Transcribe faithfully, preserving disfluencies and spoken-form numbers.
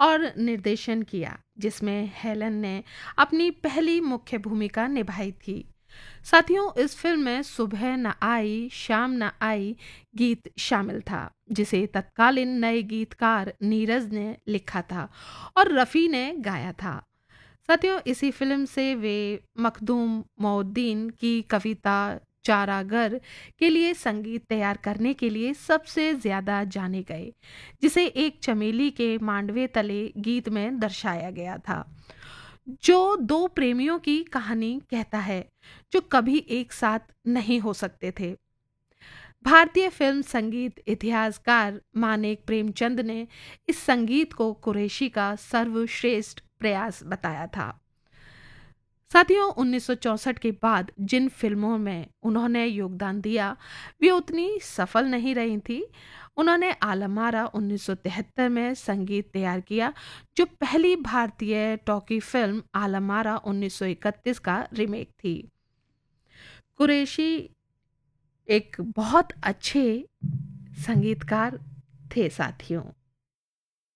और निर्देशन किया, जिसमें हेलन ने अपनी पहली मुख्य भूमिका निभाई थी। साथियों, इस फिल्म में सुबह न आई शाम न आई गीत शामिल था, जिसे तत्कालीन नए गीतकार नीरज ने लिखा था और रफ़ी ने गाया था। साथियों, इसी फिल्म से वे मखदूम मौद्दीन की कविता चारागर के लिए संगीत तैयार करने के लिए सबसे ज्यादा जाने गए, जिसे एक चमेली के मांडवे तले गीत में दर्शाया गया था, जो दो प्रेमियों की कहानी कहता है जो कभी एक साथ नहीं हो सकते थे। भारतीय फिल्म संगीत इतिहासकार मानेक प्रेमचंद ने इस संगीत को कुरैशी का सर्वश्रेष्ठ प्रयास बताया था। साथियों, उन्नीस सौ चौसठ के बाद जिन फिल्मों में उन्होंने योगदान दिया वे उतनी सफल नहीं रही थी। उन्होंने आलमारा उन्नीस सौ तिहत्तर में संगीत तैयार किया, जो पहली भारतीय टॉकी फिल्म आलमारा उन्नीस सौ इकतीस का रीमेक थी। कुरैशी एक बहुत अच्छे संगीतकार थे साथियों।